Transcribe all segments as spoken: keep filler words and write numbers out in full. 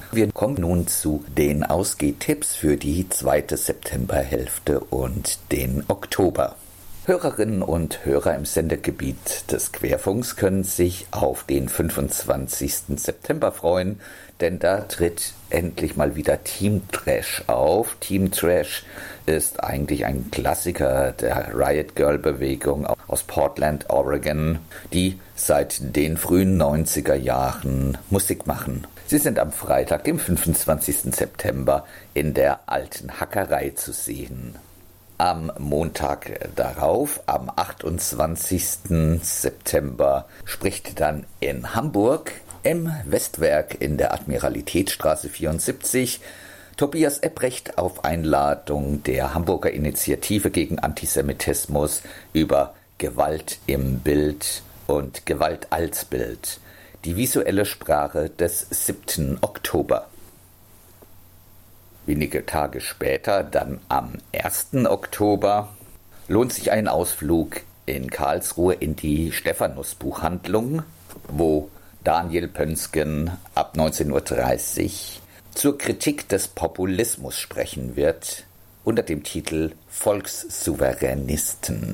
Wir kommen nun zu den Ausgehtipps für die zweite Septemberhälfte und den Oktober. Hörerinnen und Hörer im Sendegebiet des Querfunks können sich auf den fünfundzwanzigsten September freuen, denn da tritt endlich mal wieder Team Trash auf. Team Trash ist eigentlich ein Klassiker der Riot Girl Bewegung aus Portland, Oregon, die seit den frühen neunziger Jahren Musik machen. Sie sind am Freitag, dem fünfundzwanzigsten September, in der Alten Hackerei zu sehen. Am Montag darauf, am achtundzwanzigsten September, spricht dann in Hamburg im Westwerk in der Admiralitätsstraße vierundsiebzig Tobias Ebrecht auf Einladung der Hamburger Initiative gegen Antisemitismus über Gewalt im Bild und Gewalt als Bild, die visuelle Sprache des siebten Oktober. Wenige Tage später, dann am ersten Oktober, lohnt sich ein Ausflug in Karlsruhe in die Stephanus-Buchhandlung, wo Daniel Pönsken ab neunzehn Uhr dreißig zur Kritik des Populismus sprechen wird, unter dem Titel Volkssouveränisten.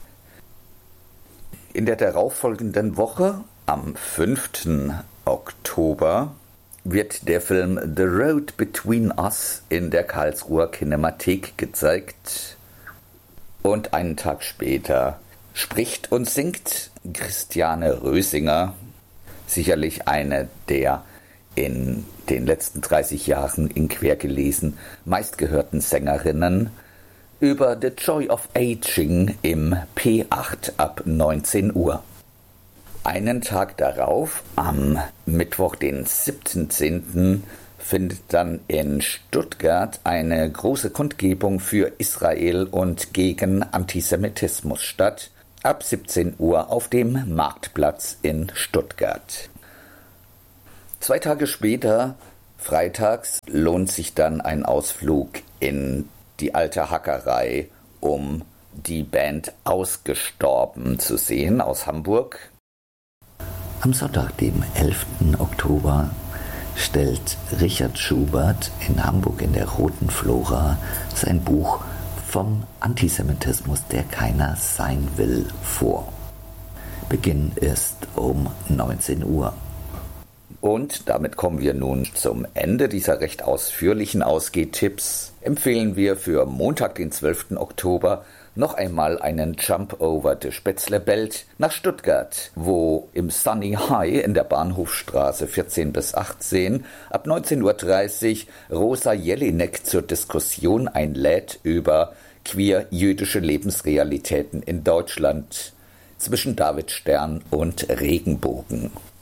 In der darauffolgenden Woche, am fünften Oktober, wird der Film The Road Between Us in der Karlsruher Kinemathek gezeigt. Und einen Tag später spricht und singt Christiane Rösinger, sicherlich eine der in den letzten dreißig Jahren in Quergelesen meistgehörten Sängerinnen, über The Joy of Aging im P acht ab neunzehn Uhr. Einen Tag darauf, am Mittwoch, den siebten zehnten, findet dann in Stuttgart eine große Kundgebung für Israel und gegen Antisemitismus statt, ab siebzehn Uhr auf dem Marktplatz in Stuttgart. Zwei Tage später, freitags, lohnt sich dann ein Ausflug in die Alte Hackerei, um die Band Ausgestorben zu sehen aus Hamburg. Am Sonntag, dem elften Oktober, stellt Richard Schubert in Hamburg in der Roten Flora sein Buch Vom Antisemitismus, der keiner sein will, vor. Beginn ist um neunzehn Uhr. Und damit kommen wir nun zum Ende dieser recht ausführlichen Ausgehtipps. Empfehlen wir für Montag, den zwölften Oktober, noch einmal einen Jump over de Spätzle-Belt nach Stuttgart, wo im Sunny High in der Bahnhofstraße vierzehn bis achtzehn ab neunzehn Uhr dreißig Rosa Jelinek zur Diskussion einlädt über queer-jüdische Lebensrealitäten in Deutschland zwischen Davidstern und Regenbogen.